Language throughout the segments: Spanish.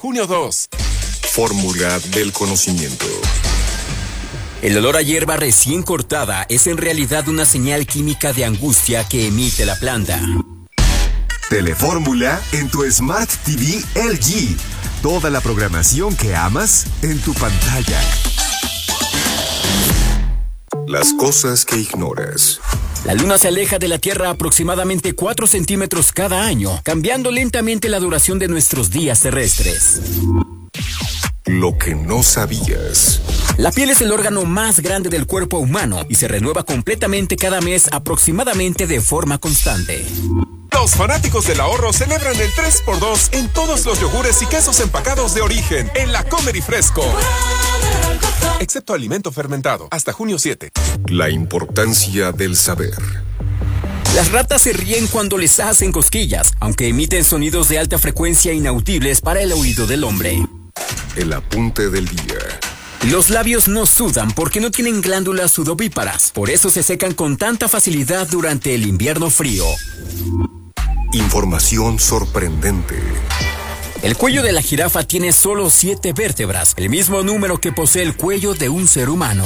Junio 2. Fórmula del conocimiento. El olor a hierba recién cortada es en realidad una señal química de angustia que emite la planta. Telefórmula en tu Smart TV LG. Toda la programación que amas en tu pantalla. Las cosas que ignoras. La Luna se aleja de la Tierra aproximadamente 4 centímetros cada año, cambiando lentamente la duración de nuestros días terrestres. Lo que no sabías. La piel es el órgano más grande del cuerpo humano y se renueva completamente cada mes aproximadamente de forma constante. Los fanáticos del ahorro celebran el 3x2 en todos los yogures y quesos empacados de origen en la Comer y Fresco. Excepto alimento fermentado, hasta junio 7. La importancia del saber. Las ratas se ríen cuando les hacen cosquillas, aunque emiten sonidos de alta frecuencia inaudibles para el oído del hombre. El apunte del día. Los labios no sudan porque no tienen glándulas sudovíparas, por eso se secan con tanta facilidad durante el invierno frío. Información sorprendente. El cuello de la jirafa tiene solo 7 vértebras, el mismo número que posee el cuello de un ser humano.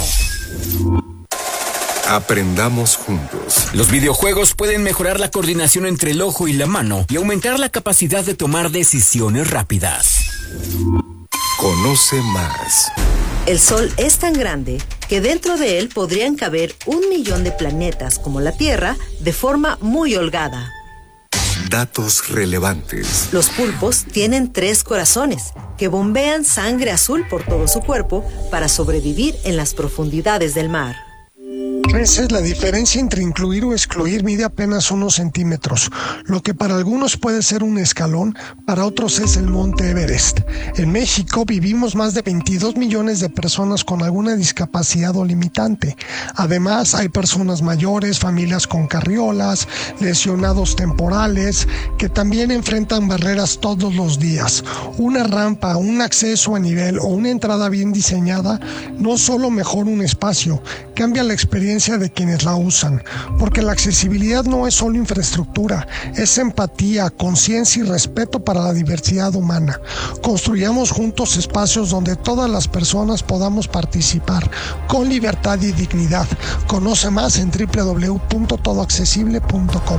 Aprendamos juntos. Los videojuegos pueden mejorar la coordinación entre el ojo y la mano y aumentar la capacidad de tomar decisiones rápidas. Conoce más. El Sol es tan grande que dentro de él podrían caber 1 millón de planetas como la Tierra de forma muy holgada. Datos relevantes. Los pulpos tienen 3 corazones que bombean sangre azul por todo su cuerpo para sobrevivir en las profundidades del mar. Esa es la diferencia entre incluir o excluir. Mide apenas unos centímetros. Lo que para algunos puede ser un escalón, para otros es el Monte Everest. En México vivimos más de 22 millones de personas con alguna discapacidad o limitante. Además, hay personas mayores, familias con carriolas, lesionados temporales, que también enfrentan barreras todos los días. Una rampa, un acceso a nivel o una entrada bien diseñada no solo mejora un espacio, cambia la experiencia de quienes la usan, porque la accesibilidad no es solo infraestructura, es empatía, conciencia y respeto para la diversidad humana. Construyamos juntos espacios donde todas las personas podamos participar con libertad y dignidad. Conoce más en www.todoaccesible.com.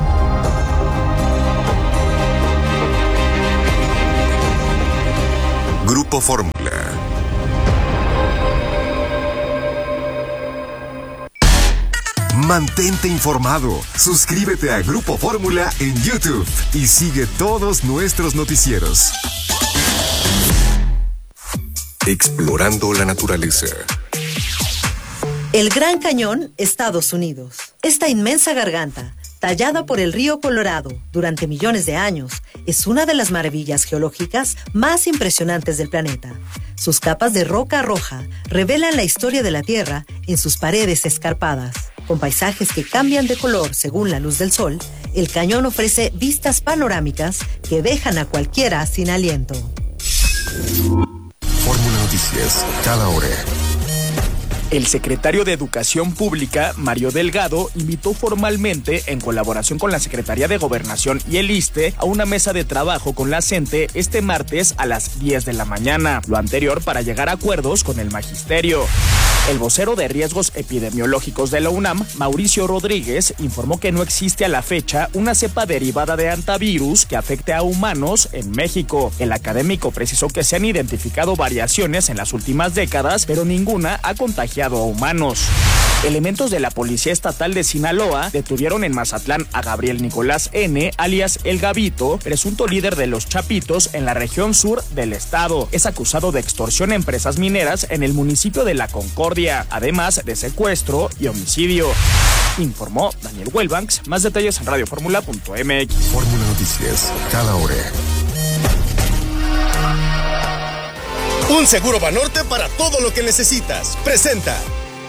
Grupo Fórmula. Mantente informado. Suscríbete a Grupo Fórmula en YouTube y sigue todos nuestros noticieros. Explorando la naturaleza. El Gran Cañón, Estados Unidos. Esta inmensa garganta, tallada por el río Colorado durante millones de años, es una de las maravillas geológicas más impresionantes del planeta. Sus capas de roca roja revelan la historia de la Tierra en sus paredes escarpadas. Con paisajes que cambian de color según la luz del sol, el cañón ofrece vistas panorámicas que dejan a cualquiera sin aliento. Fórmula Noticias, cada hora. El secretario de Educación Pública, Mario Delgado, invitó formalmente, en colaboración con la Secretaría de Gobernación y el ISSSTE, a una mesa de trabajo con la CENTE este martes a las 10 de la mañana. Lo anterior para llegar a acuerdos con el magisterio. El vocero de Riesgos Epidemiológicos de la UNAM, Mauricio Rodríguez, informó que no existe a la fecha una cepa derivada de hantavirus que afecte a humanos en México. El académico precisó que se han identificado variaciones en las últimas décadas, pero ninguna ha contagiado a humanos. Elementos de la Policía Estatal de Sinaloa detuvieron en Mazatlán a Gabriel Nicolás N., alias El Gabito, presunto líder de los Chapitos en la región sur del estado. Es acusado de extorsión a empresas mineras en el municipio de La Concordia, además de secuestro y homicidio. Informó Daniel Welbanks. Más detalles en radioformula.mx. Fórmula Noticias, cada hora. Un seguro Banorte para todo lo que necesitas. Presenta.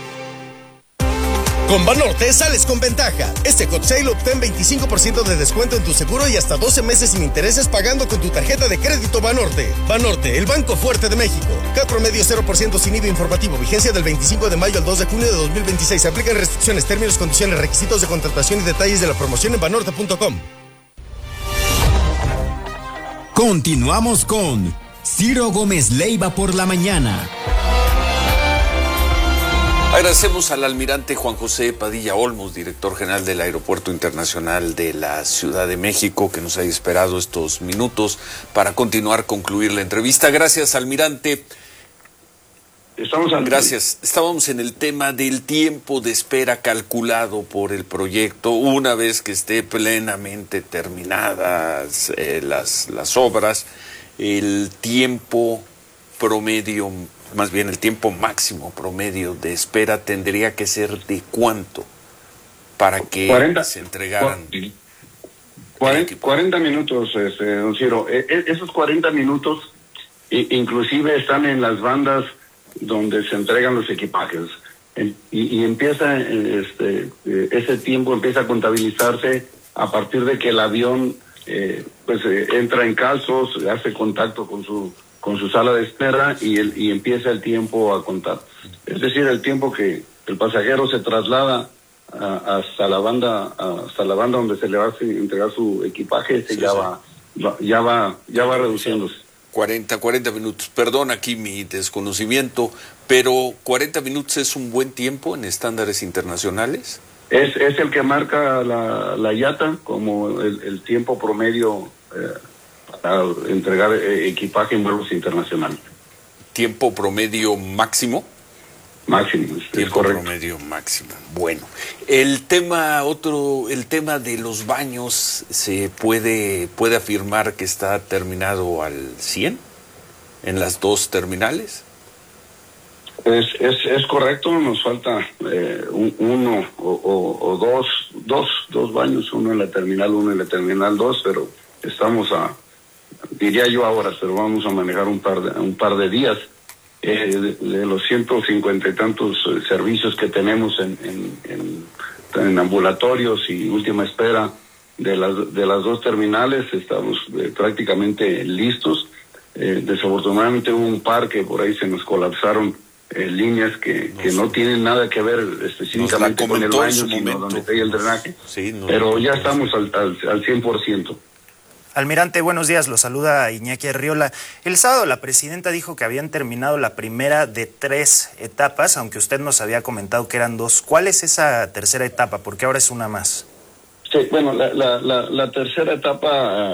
Con Banorte sales con ventaja. Este Hot Sale obtén 25% de descuento en tu seguro y hasta 12 meses sin intereses pagando con tu tarjeta de crédito Banorte. Banorte, el banco fuerte de México. CAT promedio 0% sin IVA informativo. Vigencia del 25 de mayo al 2 de junio de 2026. Se aplican restricciones, términos, condiciones, requisitos de contratación y detalles de la promoción en banorte.com. Continuamos con Ciro Gómez Leiva por la mañana. Agradecemos al almirante Juan José Padilla Olmos, director general del Aeropuerto Internacional de la Ciudad de México, que nos haya esperado estos minutos para concluir la entrevista. Gracias, almirante. Gracias. Estábamos en el tema del tiempo de espera calculado por el proyecto una vez que esté plenamente terminadas las obras. El tiempo promedio, más bien el tiempo máximo promedio de espera tendría que ser de ¿cuánto? Para que se entregaran 40 minutos, don Ciro. Esos 40 minutos inclusive están en las bandas donde se entregan los equipajes y empieza ese tiempo empieza a contabilizarse a partir de que el avión entra en calzos, hace contacto con su sala de espera y empieza el tiempo a contar. Es decir, el tiempo que el pasajero se traslada hasta la banda donde se le va a entregar su equipaje, ya va reduciéndose. 40 minutos. Perdón aquí mi desconocimiento, pero 40 minutos es un buen tiempo en estándares internacionales. Es el que marca la IATA como el tiempo promedio para entregar equipaje en vuelos internacionales. ¿Tiempo promedio máximo? Máximo, tiempo correcto. Promedio máximo. Bueno, el tema de los baños, ¿se puede afirmar que está terminado al 100 en las dos terminales? Es correcto, nos falta uno o dos baños, uno en la terminal 1 y en la terminal 2, pero estamos diría yo ahora, pero vamos a manejar un par de días. De los 150 y tantos servicios que tenemos en ambulatorios y última espera de las dos terminales, estamos prácticamente listos. Desafortunadamente hubo un par que por ahí se nos colapsaron líneas que no tienen nada que ver específicamente con el baño, sino donde cae el drenaje. Sí, pero ya estamos al 100%. Almirante, buenos días, lo saluda Iñaki Arriola. El sábado la presidenta dijo que habían terminado la primera de 3 etapas, aunque usted nos había comentado que eran 2. ¿Cuál es esa tercera etapa? Porque ahora es una más. Sí, bueno, la tercera etapa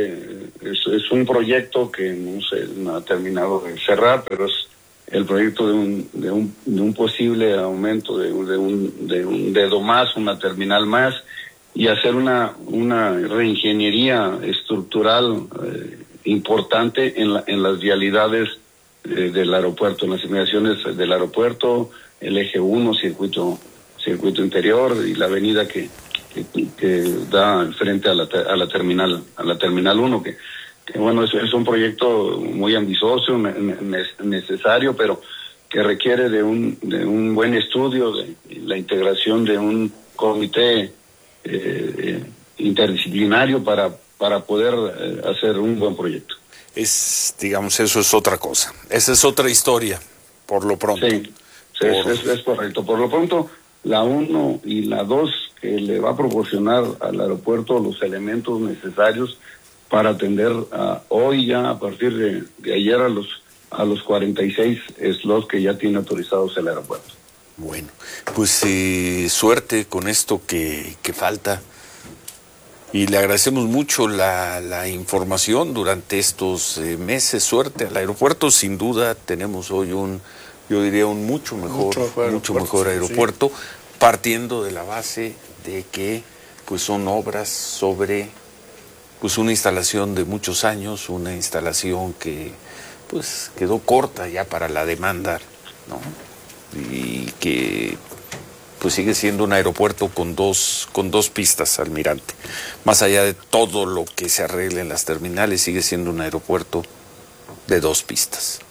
es un proyecto que no ha terminado de cerrar, pero es el proyecto de un posible aumento de un dedo más, una terminal más, y hacer una reingeniería estructural importante en las vialidades del aeropuerto, en las inmediaciones del aeropuerto, el eje 1, circuito interior y la avenida que da frente a la terminal 1, que bueno, es un proyecto muy ambicioso, necesario, pero que requiere de un buen estudio, de la integración de un comité interdisciplinario para poder hacer un buen proyecto. Digamos, eso es otra cosa. Esa es otra historia, por lo pronto. Sí, es correcto. Por lo pronto, la 1 y la 2 que le va a proporcionar al aeropuerto los elementos necesarios para atender hoy ya, a partir de ayer, a los 46 slots que ya tiene autorizados el aeropuerto. Bueno, pues suerte con esto que falta, y le agradecemos mucho la información durante estos meses. Suerte al aeropuerto, sin duda tenemos hoy yo diría un mucho mejor aeropuerto, partiendo de la base de que pues son obras sobre pues una instalación de muchos años, una instalación que pues quedó corta ya para la demanda, ¿no? Y que pues sigue siendo un aeropuerto con dos pistas, almirante. Más allá de todo lo que se arregle en las terminales, sigue siendo un aeropuerto de 2 pistas.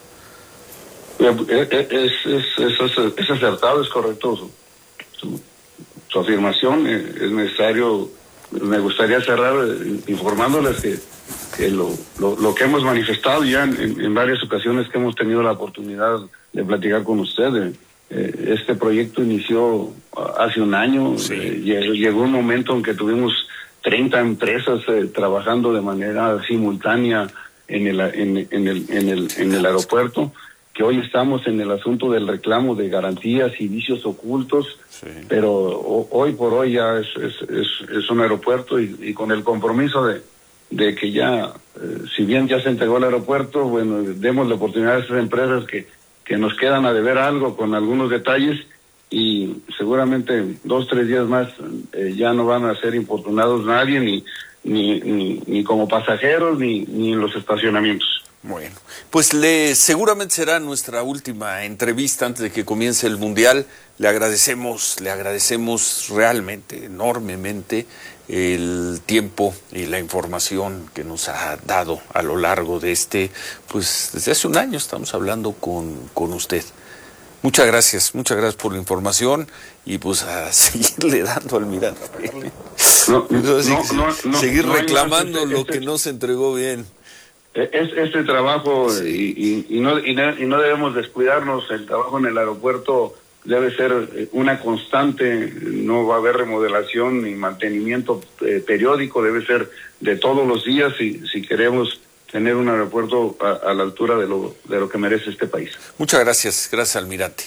Es acertado, es correcto su afirmación. Es necesario, me gustaría cerrar informándoles que lo que hemos manifestado ya en varias ocasiones que hemos tenido la oportunidad de platicar con ustedes. Este proyecto inició hace un año. Sí. Llegó un momento en que tuvimos 30 empresas trabajando de manera simultánea en el aeropuerto, que hoy estamos en el asunto del reclamo de garantías y vicios ocultos, pero hoy por hoy ya es un aeropuerto y con el compromiso de que ya, si bien ya se entregó el aeropuerto, bueno, demos la oportunidad a esas empresas que nos quedan a deber algo con algunos detalles, y seguramente 2-3 días más ya no van a ser importunados nadie, ni como pasajeros, ni en los estacionamientos. Bueno, pues seguramente será nuestra última entrevista antes de que comience el Mundial. Le agradecemos realmente, enormemente, el tiempo y la información que nos ha dado a lo largo de pues desde hace un año estamos hablando con usted. Muchas gracias por la información y pues a seguirle dando al Almirante. Seguir reclamando lo que no se entregó bien. Este trabajo, sí. y no debemos descuidarnos. El trabajo en el aeropuerto debe ser una constante, no va a haber remodelación ni mantenimiento periódico, debe ser de todos los días si queremos tener un aeropuerto a la altura de lo que merece este país. Muchas gracias, almirante.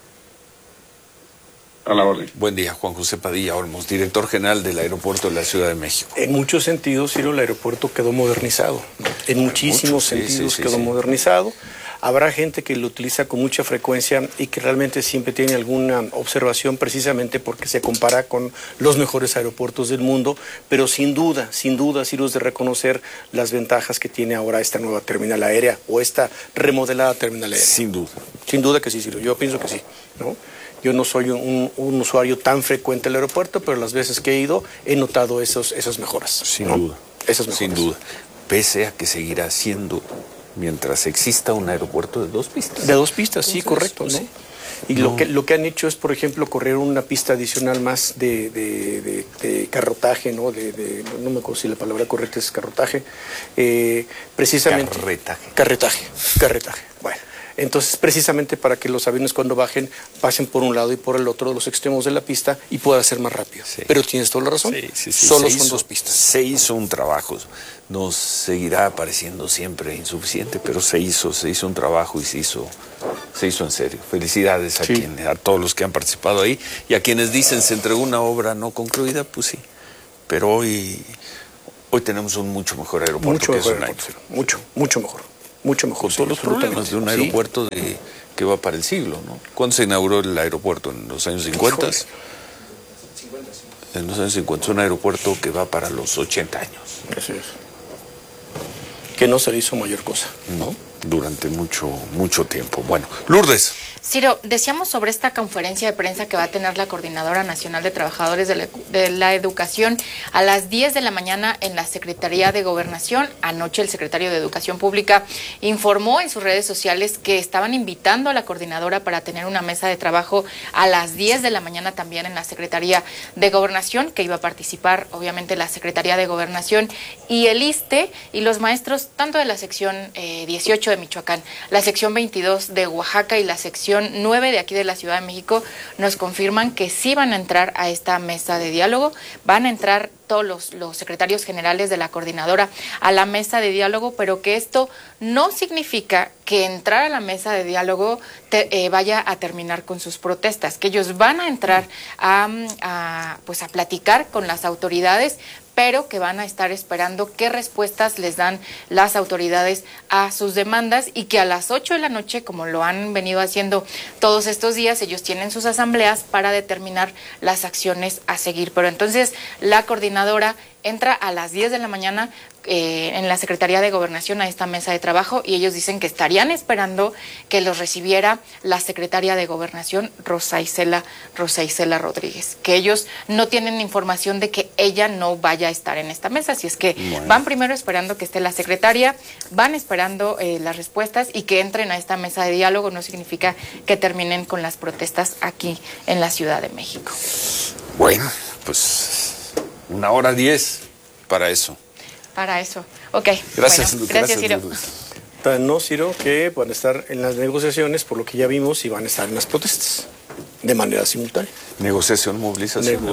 A la orden. Buen día, Juan José Padilla Olmos, director general del aeropuerto de la Ciudad de México. En muchos sentidos, Ciro, el aeropuerto quedó modernizado. En muchísimos sentidos quedó modernizado. Habrá gente que lo utiliza con mucha frecuencia y que realmente siempre tiene alguna observación, precisamente porque se compara con los mejores aeropuertos del mundo, pero sin duda, Ciro, es de reconocer las ventajas que tiene ahora esta nueva terminal aérea o esta remodelada terminal aérea. Sin duda. Sin duda que sí, Ciro, yo pienso que sí, ¿no? Yo no soy un usuario tan frecuente del aeropuerto, pero las veces que he ido he notado esas mejoras. Sin duda. Esas mejoras. Sin duda. Pese a que seguirá siendo, mientras exista un aeropuerto de 2 pistas. De 2 pistas, sí, correcto, ¿no? Sí. Y no. Lo que han hecho es, por ejemplo, correr una pista adicional más de carrotaje, ¿no? No me acuerdo si la palabra correcta es carrotaje. Precisamente. Carretaje. Bueno. Entonces, precisamente para que los aviones cuando bajen, pasen por un lado y por el otro de los extremos de la pista y pueda ser más rápido. Sí. Pero tienes toda la razón, solo son 2 pistas. Se hizo un trabajo, nos seguirá pareciendo siempre insuficiente, pero se hizo un trabajo y se hizo en serio. Felicidades a todos los que han participado ahí y a quienes dicen se entregó una obra no concluida, pues sí, pero hoy tenemos un mucho mejor aeropuerto que hace un año. Mucho mejor. Con todos los problemas de un aeropuerto que va para el siglo, ¿no? ¿Cuándo se inauguró el aeropuerto? ¿En los años 50? En los años 50. Es un aeropuerto que va para los 80 años. Así es. Que no se le hizo mayor cosa. No, durante mucho tiempo. Bueno, Lourdes. Ciro, decíamos sobre esta conferencia de prensa que va a tener la Coordinadora Nacional de Trabajadores de la Educación a las 10 de la mañana en la Secretaría de Gobernación. Anoche el secretario de Educación Pública informó en sus redes sociales que estaban invitando a la coordinadora para tener una mesa de trabajo a las 10 de la mañana también en la Secretaría de Gobernación, que iba a participar obviamente la Secretaría de Gobernación y el ISSSTE y los maestros tanto de la sección 18 de Michoacán, la sección 22 de Oaxaca y la sección 9 de aquí de la Ciudad de México nos confirman que sí van a entrar a esta mesa de diálogo, van a entrar todos los secretarios generales de la coordinadora a la mesa de diálogo, pero que esto no significa que entrar a la mesa de diálogo vaya a terminar con sus protestas, que ellos van a entrar a platicar con las autoridades, pero que van a estar esperando qué respuestas les dan las autoridades a sus demandas y que a las 8 de la noche, como lo han venido haciendo todos estos días, ellos tienen sus asambleas para determinar las acciones a seguir. Pero entonces la coordinadora entra a las 10 de la mañana en la Secretaría de Gobernación a esta mesa de trabajo y ellos dicen que estarían esperando que los recibiera la secretaria de Gobernación, Rosa Isela Rodríguez, que ellos no tienen información de que ella no vaya a estar en esta mesa, así es que van primero esperando que esté la secretaria, van esperando las respuestas y que entren a esta mesa de diálogo no significa que terminen con las protestas aquí en la Ciudad de México. Bueno, pues 1:10 para eso. Ok. Gracias, bueno, gracias Ciro. No, Ciro, que van a estar en las negociaciones, por lo que ya vimos, y van a estar en las protestas. de manera simultánea. Negociación, movilización.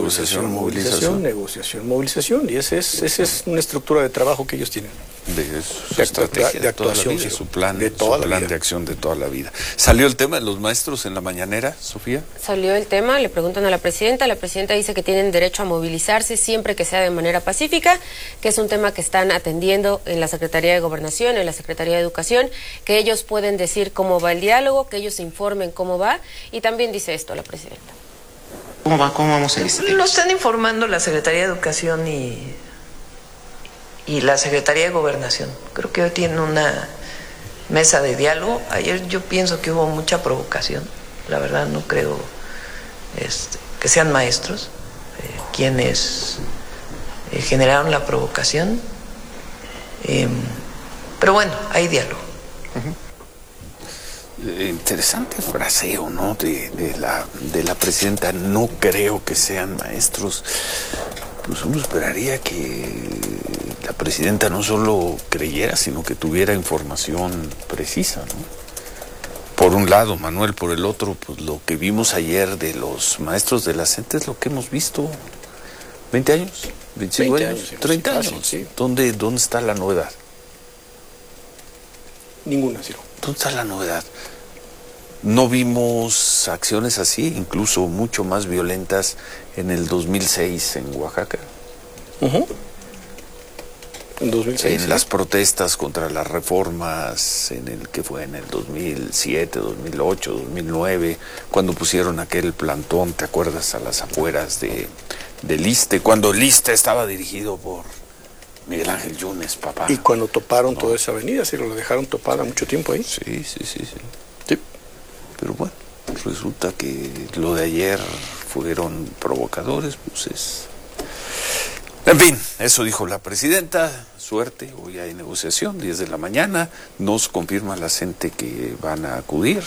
Y esa es una estructura de trabajo que ellos tienen. Su estrategia de actuación, su plan de acción de toda la vida. ¿Salió el tema de los maestros en la mañanera, Sofía? Salió el tema, le preguntan a la presidenta dice que tienen derecho a movilizarse siempre que sea de manera pacífica, que es un tema que están atendiendo en la Secretaría de Gobernación, en la Secretaría de Educación, que ellos pueden decir cómo va el diálogo, que ellos informen cómo va, y también dice esto la presidenta. ¿Cómo vamos a ir? Lo están informando la Secretaría de Educación y la Secretaría de Gobernación. Creo que hoy tienen una mesa de diálogo. Ayer yo pienso que hubo mucha provocación. La verdad no creo que sean maestros quienes generaron la provocación. Pero bueno, hay diálogo. Interesante fraseo, ¿no? De la presidenta. No creo que sean maestros. Pues uno esperaría que la presidenta no solo creyera, sino que tuviera información precisa, ¿no? Por un lado, Manuel, por el otro, pues lo que vimos ayer de los maestros de la CENTE es lo que hemos visto 20 años, 25 años, 30 años. Sí. ¿Dónde está la novedad? Ninguna, Ciro. ¿Dónde está la novedad? No vimos acciones así, incluso mucho más violentas en el 2006 en Oaxaca. En 2006. En las protestas contra las reformas, en el 2007, 2008, 2009, cuando pusieron aquel plantón, ¿te acuerdas? A las afueras del ISSSTE, cuando el ISSSTE estaba dirigido por Miguel Ángel Yunes, papá. Y cuando toparon toda esa avenida, ¿sí lo dejaron topada mucho tiempo ahí? Sí. Pero bueno, resulta que lo de ayer fueron provocadores, pues es... En fin, eso dijo la presidenta. Suerte, hoy hay negociación, 10 de la mañana. Nos confirma la CENTE que van a acudir.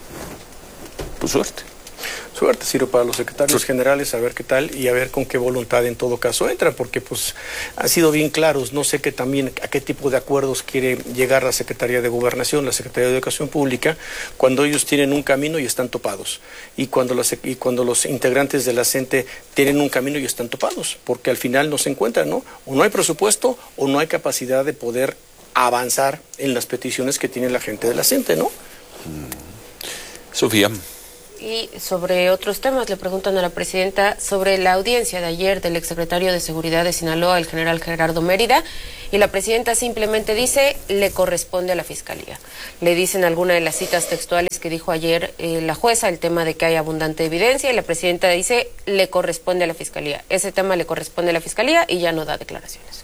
Pues suerte. Suerte, Ciro, para los secretarios generales, a ver qué tal y a ver con qué voluntad en todo caso entran, porque pues han sido bien claros. No sé a qué tipo de acuerdos quiere llegar la Secretaría de Gobernación, la Secretaría de Educación Pública, cuando ellos tienen un camino y están topados, y cuando los integrantes de la CENTE tienen un camino y están topados, porque al final no se encuentran, ¿no? O no hay presupuesto o no hay capacidad de poder avanzar en las peticiones que tiene la gente de la CENTE, ¿no? Sofía. Y sobre otros temas, le preguntan a la presidenta sobre la audiencia de ayer del exsecretario de Seguridad de Sinaloa, el general Gerardo Mérida, y la presidenta simplemente dice, le corresponde a la Fiscalía. Le dicen alguna de las citas textuales que dijo ayer la jueza, el tema de que hay abundante evidencia, y la presidenta dice, le corresponde a la Fiscalía. Ese tema le corresponde a la Fiscalía y ya no da declaraciones.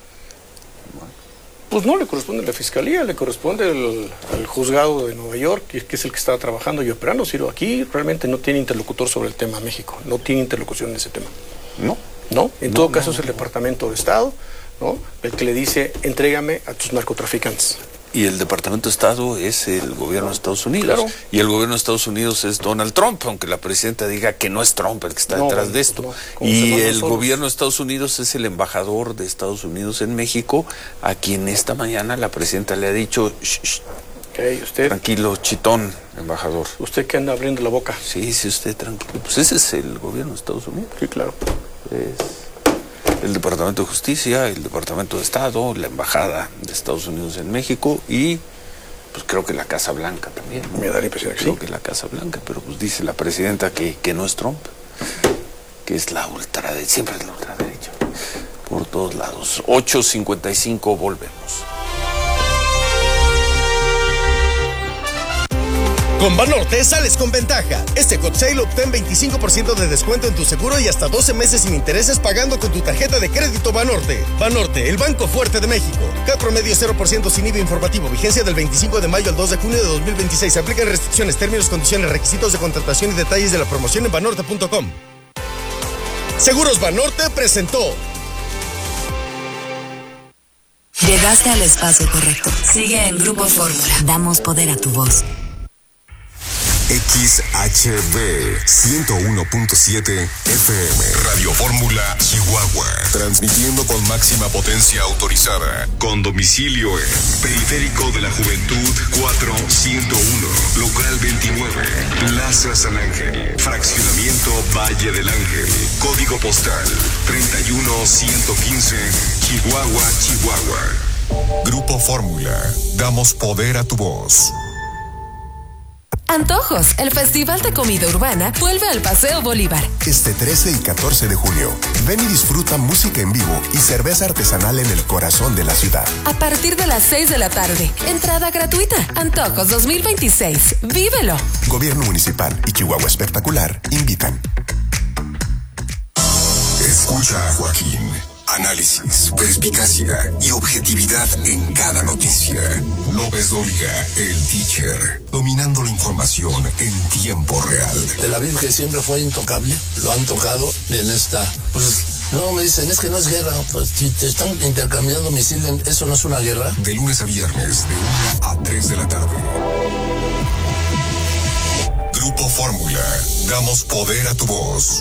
Pues no le corresponde a la Fiscalía, le corresponde al juzgado de Nueva York, que es el que está trabajando y operando. Ciro, aquí realmente no tiene interlocutor sobre el tema México, no tiene interlocución en ese tema. No, en todo caso es el Departamento de Estado, ¿no? El que le dice, entrégame a tus narcotraficantes. Y el Departamento de Estado es el gobierno de Estados Unidos. Claro. Y el gobierno de Estados Unidos es Donald Trump, aunque la presidenta diga que no es Trump el que está detrás de esto. Y el gobierno de Estados Unidos es el embajador de Estados Unidos en México, a quien esta mañana la presidenta le ha dicho, usted, tranquilo, chitón, embajador. Usted que anda abriendo la boca. Sí, usted tranquilo. Pues ese es el gobierno de Estados Unidos. Sí, claro. Es el Departamento de Justicia, el Departamento de Estado, la Embajada de Estados Unidos en México y pues creo que la Casa Blanca también, ¿no? Me da la impresión que creo que la Casa Blanca, pero pues dice la presidenta que no es Trump, que es la ultraderecha, siempre es la ultraderecha, por todos lados. 8:55, volvemos. Con Banorte sales con ventaja. Este Hot Sale obtén 25% de descuento en tu seguro y hasta 12 meses sin intereses pagando con tu tarjeta de crédito Banorte. Banorte, el banco fuerte de México. CAT promedio 0% sin IVA informativo. Vigencia del 25 de mayo al 2 de junio de 2026. Se aplican restricciones, términos, condiciones, requisitos de contratación y detalles de la promoción en banorte.com. Seguros Banorte presentó. Llegaste al espacio correcto. Sigue en Grupo Fórmula. Damos poder a tu voz. XHB 101.7 FM Radio Fórmula Chihuahua, transmitiendo con máxima potencia autorizada, con domicilio en Periférico de la Juventud 4101, local 29, Plaza San Ángel, Fraccionamiento Valle del Ángel, Código Postal 31115, Chihuahua, Chihuahua. Grupo Fórmula, damos poder a tu voz. Antojos, el Festival de Comida Urbana vuelve al Paseo Bolívar. Este 13 y 14 de junio, ven y disfruta música en vivo y cerveza artesanal en el corazón de la ciudad. A partir de las 6 de la tarde, entrada gratuita. Antojos 2026, vívelo. Gobierno Municipal y Chihuahua Espectacular invitan. Escucha a Joaquín. Análisis, perspicacia y objetividad en cada noticia. López Dóriga, el teacher, dominando la información en tiempo real. Tel Aviv, que siempre fue intocable, lo han tocado en esta... No, me dicen, es que no es guerra. Pues si te están intercambiando misiles, ¿eso no es una guerra? De lunes a viernes, de 1 a 3 de la tarde. Grupo Fórmula, damos poder a tu voz.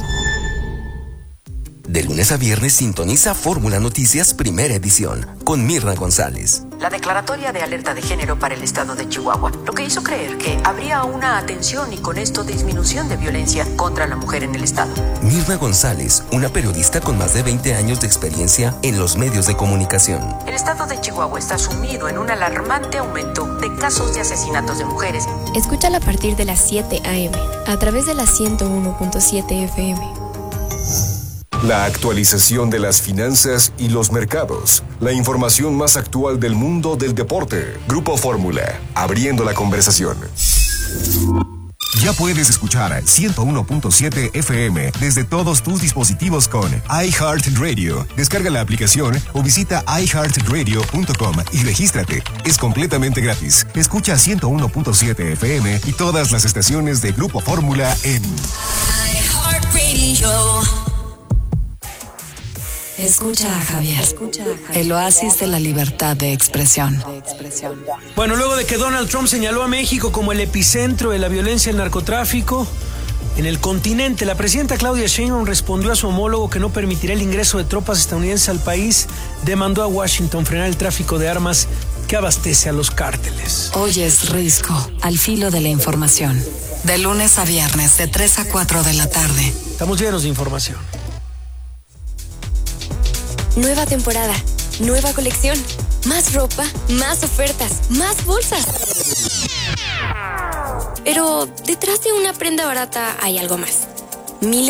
De lunes a viernes sintoniza Fórmula Noticias Primera Edición con Mirna González. La declaratoria de alerta de género para el estado de Chihuahua, lo que hizo creer que habría una atención y con esto disminución de violencia contra la mujer en el estado. Mirna González, una periodista con más de 20 años de experiencia en los medios de comunicación. El estado de Chihuahua está sumido en un alarmante aumento de casos de asesinatos de mujeres. Escúchala a partir de las 7 a.m. a través de la 101.7 FM. La actualización de las finanzas y los mercados. La información más actual del mundo del deporte. Grupo Fórmula, abriendo la conversación. Ya puedes escuchar 101.7 FM desde todos tus dispositivos con iHeartRadio. Descarga la aplicación o visita iHeartRadio.com y regístrate. Es completamente gratis. Escucha 101.7 FM y todas las estaciones de Grupo Fórmula en iHeartRadio. Escucha a Javier, el oasis de la libertad de expresión. Bueno, luego de que Donald Trump señaló a México como el epicentro de la violencia y el narcotráfico en el continente, la presidenta Claudia Sheinbaum respondió a su homólogo que no permitirá el ingreso de tropas estadounidenses al país. Demandó a Washington frenar el tráfico de armas que abastece a los cárteles. Hoy es Risco, al filo de la información. De lunes a viernes, de 3 a 4 de la tarde. Estamos llenos de información. Nueva temporada, nueva colección, más ropa, más ofertas, más bolsas. Pero detrás de una prenda barata hay algo más. Miles